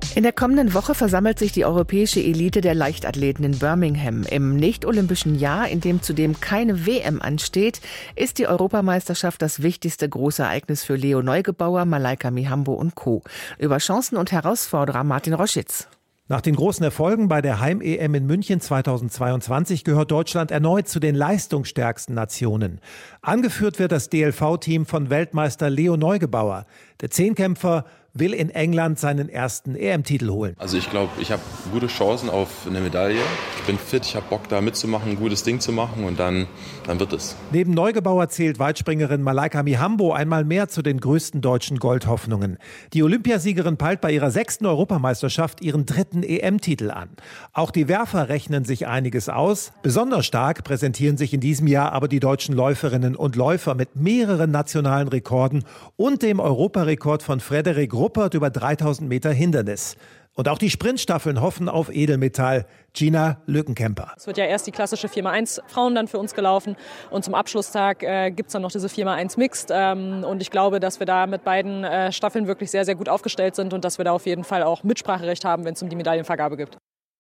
In der kommenden Woche versammelt sich die europäische Elite der Leichtathleten in Birmingham. Im nicht-olympischen Jahr, in dem zudem keine WM ansteht, ist die Europameisterschaft das wichtigste große Ereignis für Leo Neugebauer, Malaika Mihambo und Co. Über Chancen und Herausforderer Martin Roschitz. Nach den großen Erfolgen bei der Heim-EM in München 2022 gehört Deutschland erneut zu den leistungsstärksten Nationen. Angeführt wird das DLV-Team von Weltmeister Leo Neugebauer. Der Zehnkämpfer will in England seinen ersten EM-Titel holen. Also ich glaube, ich habe gute Chancen auf eine Medaille. Ich bin fit, ich habe Bock da mitzumachen, ein gutes Ding zu machen und dann wird es. Neben Neugebauer zählt Weitspringerin Malaika Mihambo einmal mehr zu den größten deutschen Goldhoffnungen. Die Olympiasiegerin peilt bei ihrer 6. Europameisterschaft ihren 3. EM-Titel an. Auch die Werfer rechnen sich einiges aus. Besonders stark präsentieren sich in diesem Jahr aber die deutschen Läuferinnen und Läufer mit mehreren nationalen Rekorden und dem Europarekord von Frederik Ruppert über 3000 Meter Hindernis. Und auch die Sprintstaffeln hoffen auf Edelmetall. Gina Lückenkämper. Es wird ja erst die klassische 4x1 Frauen dann für uns gelaufen und zum Abschlusstag gibt es dann noch diese 4x1 Mixed. Und ich glaube, dass wir da mit beiden Staffeln wirklich sehr, sehr gut aufgestellt sind und dass wir da auf jeden Fall auch Mitspracherecht haben, wenn es um die Medaillenvergabe geht.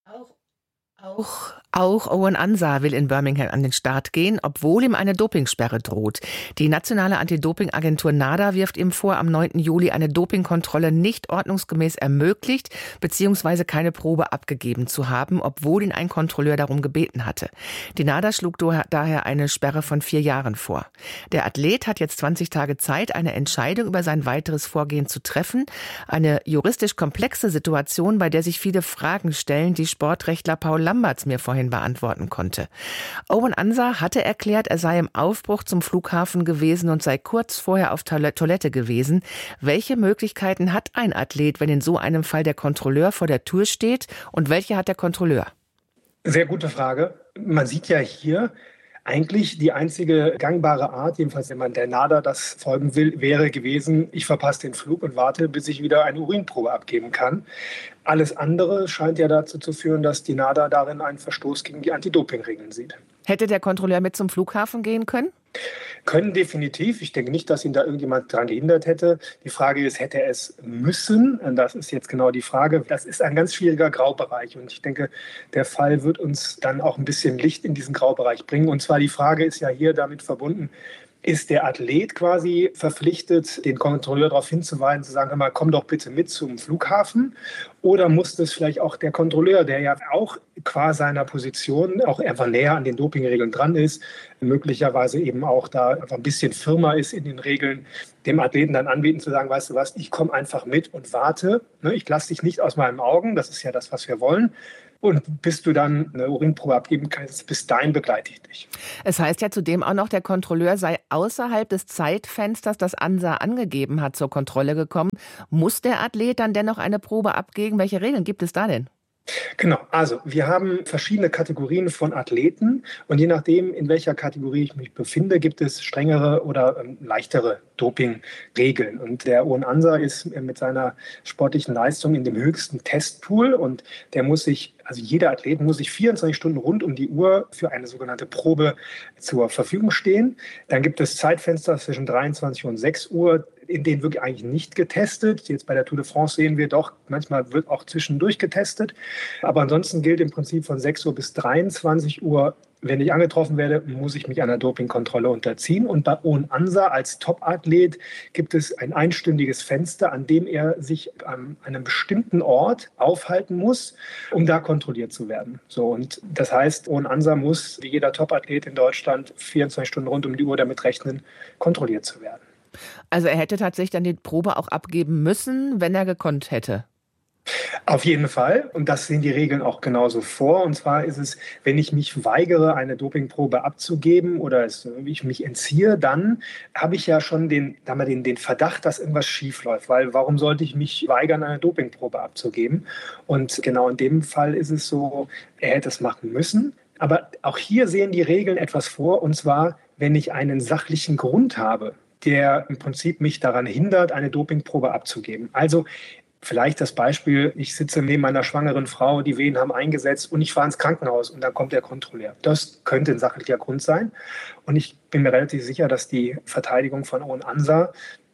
Auch Owen Ansah will in Birmingham an den Start gehen, obwohl ihm eine Dopingsperre droht. Die nationale Anti-Doping-Agentur NADA wirft ihm vor, am 9. Juli eine Dopingkontrolle nicht ordnungsgemäß ermöglicht bzw. keine Probe abgegeben zu haben, obwohl ihn ein Kontrolleur darum gebeten hatte. Die NADA schlug daher eine Sperre von 4 Jahren vor. Der Athlet hat jetzt 20 Tage Zeit, eine Entscheidung über sein weiteres Vorgehen zu treffen. Eine juristisch komplexe Situation, bei der sich viele Fragen stellen, die Sportrechtler Paul Lamberts mir vorhin beantworten konnte. Owen Ansah hatte erklärt, er sei im Aufbruch zum Flughafen gewesen und sei kurz vorher auf Toilette gewesen. Welche Möglichkeiten hat ein Athlet, wenn in so einem Fall der Kontrolleur vor der Tür steht, und welche hat der Kontrolleur? Sehr gute Frage. Man sieht ja hier, eigentlich die einzige gangbare Art, jedenfalls wenn man der NADA das folgen will, wäre gewesen, ich verpasse den Flug und warte, bis ich wieder eine Urinprobe abgeben kann. Alles andere scheint ja dazu zu führen, dass die NADA darin einen Verstoß gegen die Anti-Doping-Regeln sieht. Hätte der Kontrolleur mit zum Flughafen gehen können? Können definitiv. Ich denke nicht, dass ihn da irgendjemand daran gehindert hätte. Die Frage ist, hätte er es müssen? Das ist jetzt genau die Frage. Das ist ein ganz schwieriger Graubereich. Und ich denke, der Fall wird uns dann auch ein bisschen Licht in diesen Graubereich bringen. Und zwar die Frage ist ja hier damit verbunden, ist der Athlet quasi verpflichtet, den Kontrolleur darauf hinzuweisen, zu sagen, hör mal, komm doch bitte mit zum Flughafen? Oder muss das vielleicht auch der Kontrolleur, der ja auch qua seiner Position auch einfach näher an den Dopingregeln dran ist, möglicherweise eben auch da einfach ein bisschen firmer ist in den Regeln, dem Athleten dann anbieten zu sagen, weißt du was, ich komme einfach mit und warte, ich lasse dich nicht aus meinen Augen, das ist ja das, was wir wollen. Und bis du dann eine Urinprobe abgeben kannst, bis dahin begleite ich dich. Es heißt ja zudem auch noch, der Kontrolleur sei außerhalb des Zeitfensters, das Ansah angegeben hat, zur Kontrolle gekommen. Muss der Athlet dann dennoch eine Probe abgeben? Welche Regeln gibt es da denn? Genau, also wir haben verschiedene Kategorien von Athleten und je nachdem, in welcher Kategorie ich mich befinde, gibt es strengere oder leichtere Dopingregeln. Und der Owen Ansah ist mit seiner sportlichen Leistung in dem höchsten Testpool und der muss sich, also jeder Athlet muss sich 24 Stunden rund um die Uhr für eine sogenannte Probe zur Verfügung stehen. Dann gibt es Zeitfenster zwischen 23 und 6 Uhr, in denen wird eigentlich nicht getestet. Jetzt bei der Tour de France sehen wir doch, manchmal wird auch zwischendurch getestet. Aber ansonsten gilt im Prinzip von 6 Uhr bis 23 Uhr, wenn ich angetroffen werde, muss ich mich einer Dopingkontrolle unterziehen. Und bei Owen Ansah als Topathlet gibt es ein einstündiges Fenster, an dem er sich an einem bestimmten Ort aufhalten muss, um da kontrolliert zu werden. So, und das heißt, Owen Ansah muss, wie jeder Topathlet in Deutschland, 24 Stunden rund um die Uhr damit rechnen, kontrolliert zu werden. Also er hätte tatsächlich dann die Probe auch abgeben müssen, wenn er gekonnt hätte. Auf jeden Fall. Und das sehen die Regeln auch genauso vor. Und zwar ist es, wenn ich mich weigere, eine Dopingprobe abzugeben oder ich mich entziehe, dann habe ich ja schon den Verdacht, dass irgendwas schief läuft. Weil warum sollte ich mich weigern, eine Dopingprobe abzugeben? Und genau in dem Fall ist es so, er hätte es machen müssen. Aber auch hier sehen die Regeln etwas vor. Und zwar, wenn ich einen sachlichen Grund habe, der im Prinzip mich daran hindert, eine Dopingprobe abzugeben. Also vielleicht das Beispiel, ich sitze neben einer schwangeren Frau, die Wehen haben eingesetzt und ich fahre ins Krankenhaus und dann kommt der Kontrolleur. Das könnte ein sachlicher Grund sein. Und ich bin mir relativ sicher, dass die Verteidigung von Owen Ansah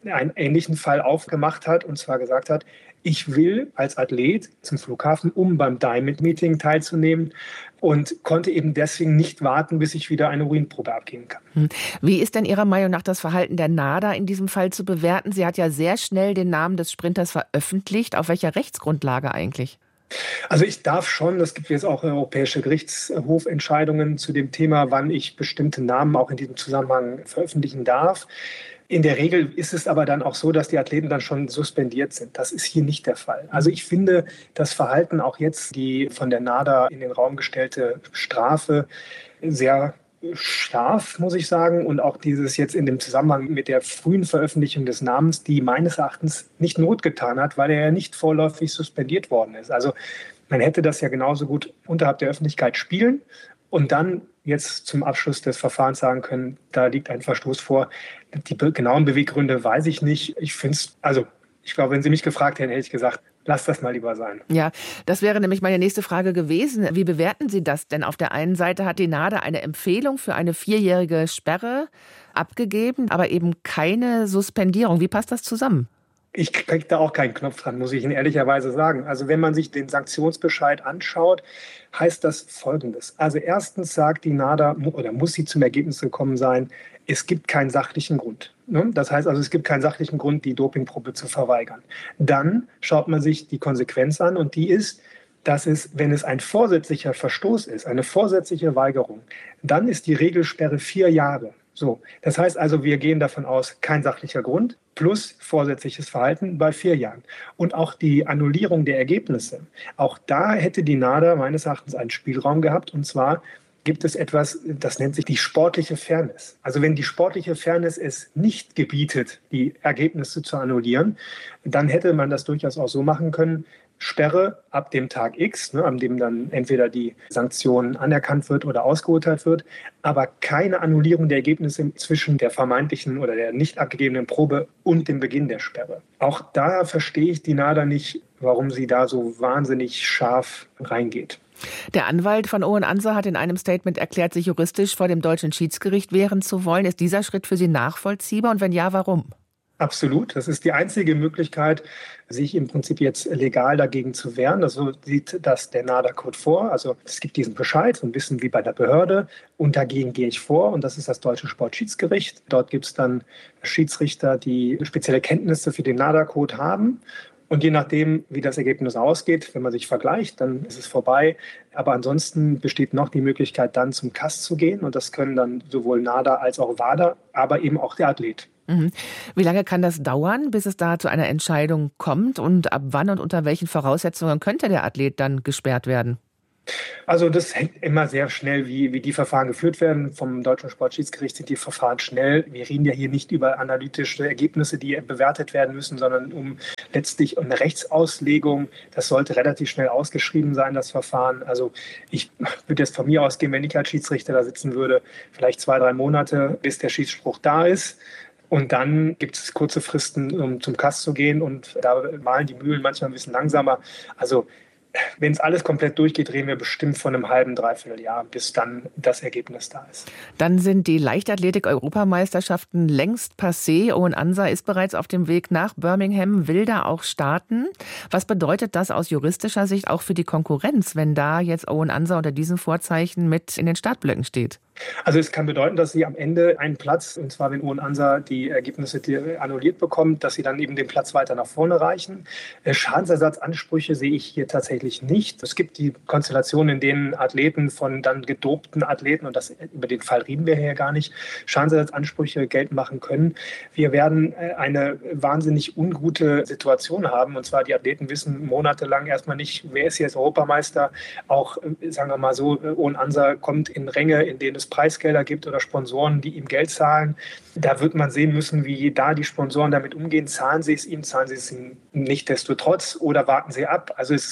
einen ähnlichen Fall aufgemacht hat und zwar gesagt hat, ich will als Athlet zum Flughafen, um beim Diamond-Meeting teilzunehmen und konnte eben deswegen nicht warten, bis ich wieder eine Urinprobe abgeben kann. Wie ist denn Ihrer Meinung nach das Verhalten der NADA in diesem Fall zu bewerten? Sie hat ja sehr schnell den Namen des Sprinters veröffentlicht. Auf welcher Rechtsgrundlage eigentlich? Also ich darf schon, es gibt jetzt auch europäische Gerichtshofentscheidungen zu dem Thema, wann ich bestimmte Namen auch in diesem Zusammenhang veröffentlichen darf. In der Regel ist es aber dann auch so, dass die Athleten dann schon suspendiert sind. Das ist hier nicht der Fall. Also ich finde das Verhalten auch jetzt, die von der NADA in den Raum gestellte Strafe, sehr scharf, muss ich sagen. Und auch dieses jetzt in dem Zusammenhang mit der frühen Veröffentlichung des Namens, die meines Erachtens nicht Not getan hat, weil er ja nicht vorläufig suspendiert worden ist. Also man hätte das ja genauso gut unterhalb der Öffentlichkeit spielen und dann jetzt zum Abschluss des Verfahrens sagen können, da liegt ein Verstoß vor. Die genauen Beweggründe weiß ich nicht. Ich glaube, wenn Sie mich gefragt hätten, hätte ich gesagt, lass das mal lieber sein. Ja, das wäre nämlich meine nächste Frage gewesen. Wie bewerten Sie das? Denn auf der einen Seite hat die NADA eine Empfehlung für eine 4-jährige Sperre abgegeben, aber eben keine Suspendierung. Wie passt das zusammen? Ich kriege da auch keinen Knopf dran, muss ich Ihnen ehrlicherweise sagen. Also wenn man sich den Sanktionsbescheid anschaut, heißt das Folgendes. Also erstens sagt die NADA oder muss sie zum Ergebnis gekommen sein, es gibt keinen sachlichen Grund. Das heißt also, es gibt keinen sachlichen Grund, die Dopingprobe zu verweigern. Dann schaut man sich die Konsequenz an und die ist, dass es, wenn es ein vorsätzlicher Verstoß ist, eine vorsätzliche Weigerung, dann ist die Regelsperre 4 Jahre. So, das heißt also, wir gehen davon aus, kein sachlicher Grund plus vorsätzliches Verhalten bei 4 Jahren. Und auch die Annullierung der Ergebnisse, auch da hätte die NADA meines Erachtens einen Spielraum gehabt. Und zwar gibt es etwas, das nennt sich die sportliche Fairness. Also wenn die sportliche Fairness es nicht gebietet, die Ergebnisse zu annullieren, dann hätte man das durchaus auch so machen können, Sperre ab dem Tag X, an dem dann entweder die Sanktion anerkannt wird oder ausgeurteilt wird, aber keine Annullierung der Ergebnisse zwischen der vermeintlichen oder der nicht abgegebenen Probe und dem Beginn der Sperre. Auch da verstehe ich die NADA nicht, warum sie da so wahnsinnig scharf reingeht. Der Anwalt von Owen Anser hat in einem Statement erklärt, sich juristisch vor dem deutschen Schiedsgericht wehren zu wollen. Ist dieser Schritt für Sie nachvollziehbar und wenn ja, warum? Absolut. Das ist die einzige Möglichkeit, sich im Prinzip jetzt legal dagegen zu wehren. Also sieht das der NADA-Code vor. Also es gibt diesen Bescheid, so ein bisschen wie bei der Behörde. Und dagegen gehe ich vor. Und das ist das Deutsche Sportschiedsgericht. Dort gibt es dann Schiedsrichter, die spezielle Kenntnisse für den NADA-Code haben. Und je nachdem, wie das Ergebnis ausgeht, wenn man sich vergleicht, dann ist es vorbei. Aber ansonsten besteht noch die Möglichkeit, dann zum KAS zu gehen. Und das können dann sowohl NADA als auch WADA, aber eben auch der Athlet. Wie lange kann das dauern, bis es da zu einer Entscheidung kommt? Und ab wann und unter welchen Voraussetzungen könnte der Athlet dann gesperrt werden? Also das hängt immer sehr schnell, wie die Verfahren geführt werden. Vom Deutschen Sportschiedsgericht sind die Verfahren schnell. Wir reden ja hier nicht über analytische Ergebnisse, die bewertet werden müssen, sondern um letztlich eine Rechtsauslegung. Das sollte relativ schnell ausgeschrieben sein, das Verfahren. Also ich würde jetzt von mir ausgehen, wenn ich als Schiedsrichter da sitzen würde, vielleicht 2-3 Monate, bis der Schiedsspruch da ist. Und dann gibt es kurze Fristen, um zum KAS zu gehen. Und da malen die Mühlen manchmal ein bisschen langsamer. Also wenn es alles komplett durchgeht, reden wir bestimmt von einem halben, dreiviertel Jahr, bis dann das Ergebnis da ist. Dann sind die Leichtathletik-Europameisterschaften längst passé. Owen Anser ist bereits auf dem Weg nach Birmingham, will da auch starten. Was bedeutet das aus juristischer Sicht auch für die Konkurrenz, wenn da jetzt Owen Anser unter diesen Vorzeichen mit in den Startblöcken steht? Also es kann bedeuten, dass sie am Ende einen Platz, und zwar wenn Owen Anser die Ergebnisse annulliert bekommt, dass sie dann eben den Platz weiter nach vorne reichen. Schadensersatzansprüche sehe ich hier tatsächlich nicht. Es gibt die Konstellation, in denen Athleten von dann gedopten Athleten, und über den Fall reden wir hier gar nicht, Schadensersatzansprüche geltend machen können. Wir werden eine wahnsinnig ungute Situation haben, und zwar die Athleten wissen monatelang erstmal nicht, wer ist jetzt Europameister. Auch, sagen wir mal so, Owen Anser kommt in Ränge, in denen es Preisgelder gibt oder Sponsoren, die ihm Geld zahlen. Da wird man sehen müssen, wie da die Sponsoren damit umgehen. Zahlen sie es ihm nicht destotrotz oder warten sie ab? Also es ist eine schwebende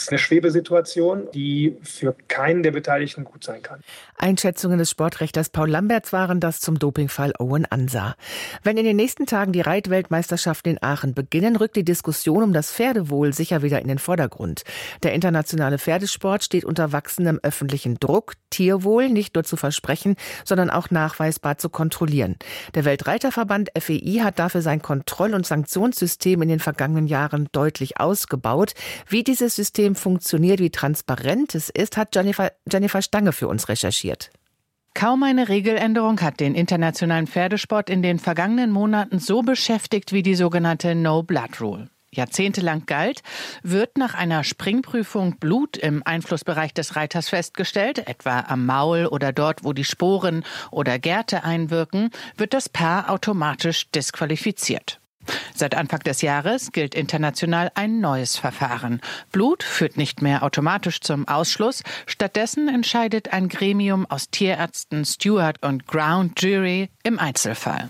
unangenehme Situation, die für keinen der Beteiligten gut sein kann. Einschätzungen des Sportrechters Paul Lamberts waren das zum Dopingfall Owen Ansah. Wenn in den nächsten Tagen die Reitweltmeisterschaften in Aachen beginnen, rückt die Diskussion um das Pferdewohl sicher wieder in den Vordergrund. Der internationale Pferdesport steht unter wachsendem öffentlichen Druck, Tierwohl nicht nur zu versprechen, sondern auch nachweisbar zu kontrollieren. Der Weltreiterverband FEI hat dafür sein Kontroll- und Sanktionssystem in den vergangenen Jahren deutlich ausgebaut. Wie dieses System funktioniert, wie transparent es ist, hat Jennifer Stange für uns recherchiert. Kaum eine Regeländerung hat den internationalen Pferdesport in den vergangenen Monaten so beschäftigt wie die sogenannte No-Blood-Rule. Jahrzehntelang galt, wird nach einer Springprüfung Blut im Einflussbereich des Reiters festgestellt, etwa am Maul oder dort, wo die Sporen oder Gerte einwirken, wird das Paar automatisch disqualifiziert. Seit Anfang des Jahres gilt international ein neues Verfahren. Blut führt nicht mehr automatisch zum Ausschluss. Stattdessen entscheidet ein Gremium aus Tierärzten, Steward und Ground Jury im Einzelfall.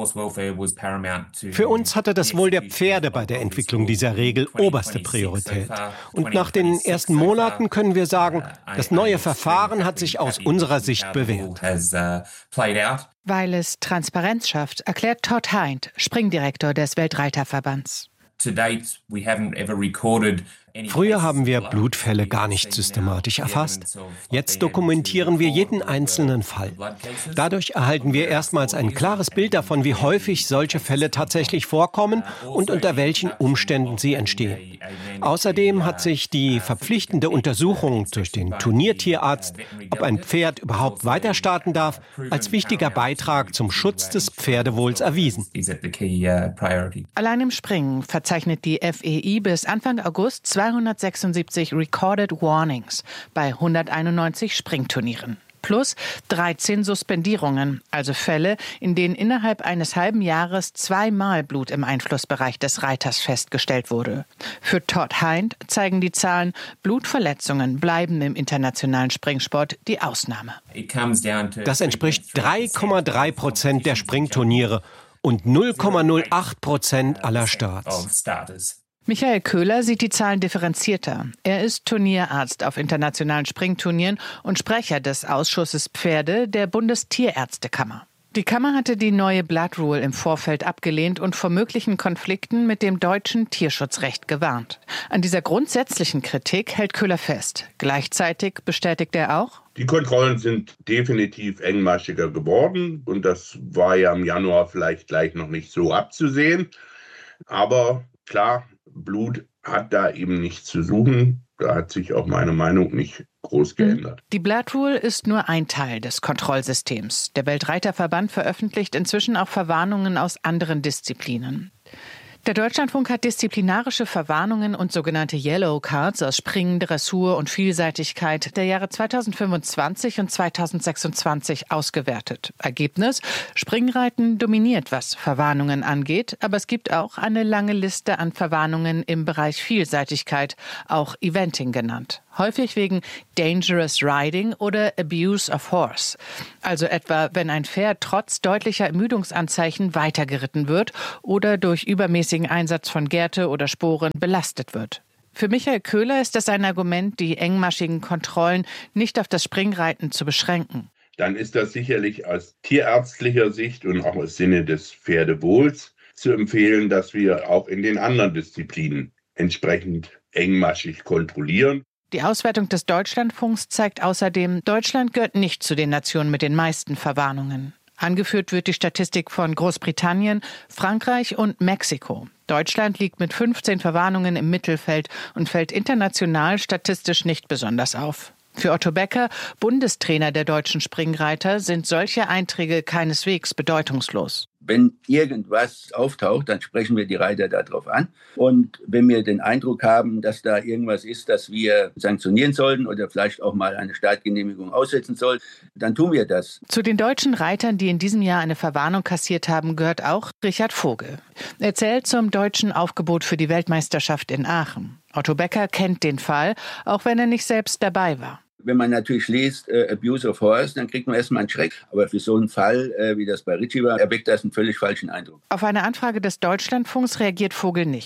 Für uns hatte das Wohl der Pferde bei der Entwicklung dieser Regel oberste Priorität. Und nach den ersten Monaten können wir sagen, das neue Verfahren hat sich aus unserer Sicht bewährt. Weil es Transparenz schafft, erklärt Todd Hind, Springdirektor des Weltreiterverbands. Früher haben wir Blutfälle gar nicht systematisch erfasst. Jetzt dokumentieren wir jeden einzelnen Fall. Dadurch erhalten wir erstmals ein klares Bild davon, wie häufig solche Fälle tatsächlich vorkommen und unter welchen Umständen sie entstehen. Außerdem hat sich die verpflichtende Untersuchung durch den Turniertierarzt, ob ein Pferd überhaupt weiter starten darf, als wichtiger Beitrag zum Schutz des Pferdewohls erwiesen. Allein im Springen verzeichnet die FEI bis Anfang August 276 Recorded Warnings bei 191 Springturnieren. Plus 13 Suspendierungen, also Fälle, in denen innerhalb eines halben Jahres 2-mal Blut im Einflussbereich des Reiters festgestellt wurde. Für Todd Hind zeigen die Zahlen, Blutverletzungen bleiben im internationalen Springsport die Ausnahme. Das entspricht 3,3% der Springturniere und 0,08% aller Starts. Michael Köhler sieht die Zahlen differenzierter. Er ist Turnierarzt auf internationalen Springturnieren und Sprecher des Ausschusses Pferde der Bundestierärztekammer. Die Kammer hatte die neue Blood Rule im Vorfeld abgelehnt und vor möglichen Konflikten mit dem deutschen Tierschutzrecht gewarnt. An dieser grundsätzlichen Kritik hält Köhler fest. Gleichzeitig bestätigt er auch: Die Kontrollen sind definitiv engmaschiger geworden und das war ja im Januar vielleicht gleich noch nicht so abzusehen. Aber klar, Blut hat da eben nichts zu suchen. Da hat sich auch meine Meinung nicht groß geändert. Die Blood Rule ist nur ein Teil des Kontrollsystems. Der Weltreiterverband veröffentlicht inzwischen auch Verwarnungen aus anderen Disziplinen. Der Deutschlandfunk hat disziplinarische Verwarnungen und sogenannte Yellow Cards aus Springen, Dressur und Vielseitigkeit der Jahre 2025 und 2026 ausgewertet. Ergebnis: Springreiten dominiert, was Verwarnungen angeht, aber es gibt auch eine lange Liste an Verwarnungen im Bereich Vielseitigkeit, auch Eventing genannt. Häufig wegen Dangerous Riding oder Abuse of Horse. Also etwa, wenn ein Pferd trotz deutlicher Ermüdungsanzeichen weitergeritten wird oder durch übermäßigen Einsatz von Gerte oder Sporen belastet wird. Für Michael Köhler ist das ein Argument, die engmaschigen Kontrollen nicht auf das Springreiten zu beschränken. Dann ist das sicherlich aus tierärztlicher Sicht und auch im Sinne des Pferdewohls zu empfehlen, dass wir auch in den anderen Disziplinen entsprechend engmaschig kontrollieren. Die Auswertung des Deutschlandfunks zeigt außerdem, Deutschland gehört nicht zu den Nationen mit den meisten Verwarnungen. Angeführt wird die Statistik von Großbritannien, Frankreich und Mexiko. Deutschland liegt mit 15 Verwarnungen im Mittelfeld und fällt international statistisch nicht besonders auf. Für Otto Becker, Bundestrainer der deutschen Springreiter, sind solche Einträge keineswegs bedeutungslos. Wenn irgendwas auftaucht, dann sprechen wir die Reiter darauf an. Und wenn wir den Eindruck haben, dass da irgendwas ist, das wir sanktionieren sollten oder vielleicht auch mal eine Startgenehmigung aussetzen sollen, dann tun wir das. Zu den deutschen Reitern, die in diesem Jahr eine Verwarnung kassiert haben, gehört auch Richard Vogel. Er zählt zum deutschen Aufgebot für die Weltmeisterschaft in Aachen. Otto Becker kennt den Fall, auch wenn er nicht selbst dabei war. Wenn man natürlich liest, Abuse of Horse, dann kriegt man erstmal einen Schreck. Aber für so einen Fall, wie das bei Ritchie war, erweckt das einen völlig falschen Eindruck. Auf eine Anfrage des Deutschlandfunks reagiert Vogel nicht.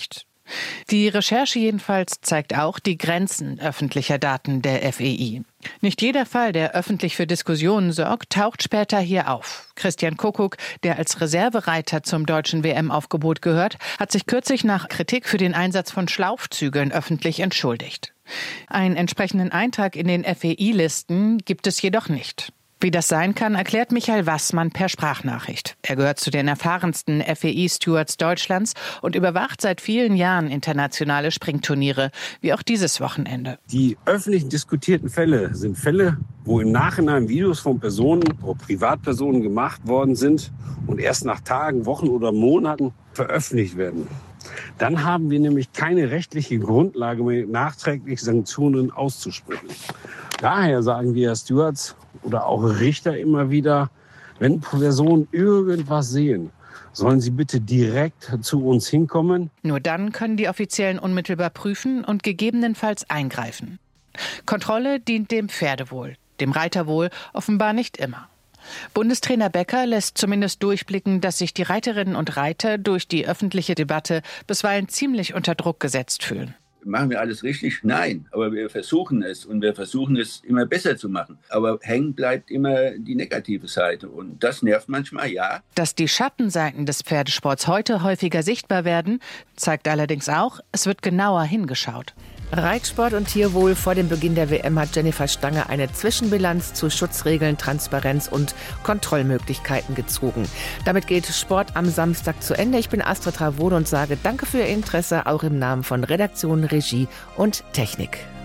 Die Recherche jedenfalls zeigt auch die Grenzen öffentlicher Daten der FEI. Nicht jeder Fall, der öffentlich für Diskussionen sorgt, taucht später hier auf. Christian Kuckuck, der als Reservereiter zum deutschen WM-Aufgebot gehört, hat sich kürzlich nach Kritik für den Einsatz von Schlaufzügeln öffentlich entschuldigt. Einen entsprechenden Eintrag in den FEI-Listen gibt es jedoch nicht. Wie das sein kann, erklärt Michael Wassmann per Sprachnachricht. Er gehört zu den erfahrensten FEI-Stewards Deutschlands und überwacht seit vielen Jahren internationale Springturniere, wie auch dieses Wochenende. Die öffentlich diskutierten Fälle sind Fälle, wo im Nachhinein Videos von Personen oder Privatpersonen gemacht worden sind und erst nach Tagen, Wochen oder Monaten veröffentlicht werden. Dann haben wir nämlich keine rechtliche Grundlage mehr, nachträglich Sanktionen auszusprechen. Daher sagen wir Stewards oder auch Richter immer wieder, wenn Personen irgendwas sehen, sollen sie bitte direkt zu uns hinkommen. Nur dann können die Offiziellen unmittelbar prüfen und gegebenenfalls eingreifen. Kontrolle dient dem Pferdewohl, dem Reiterwohl offenbar nicht immer. Bundestrainer Becker lässt zumindest durchblicken, dass sich die Reiterinnen und Reiter durch die öffentliche Debatte bisweilen ziemlich unter Druck gesetzt fühlen. Machen wir alles richtig? Nein, aber wir versuchen es und wir versuchen es immer besser zu machen. Aber hängen bleibt immer die negative Seite und das nervt manchmal, ja. Dass die Schattenseiten des Pferdesports heute häufiger sichtbar werden, zeigt allerdings auch, es wird genauer hingeschaut. Reitsport und Tierwohl. Vor dem Beginn der WM hat Jennifer Stange eine Zwischenbilanz zu Schutzregeln, Transparenz und Kontrollmöglichkeiten gezogen. Damit geht Sport am Samstag zu Ende. Ich bin Astrid Travode und sage danke für Ihr Interesse, auch im Namen von Redaktion, Regie und Technik.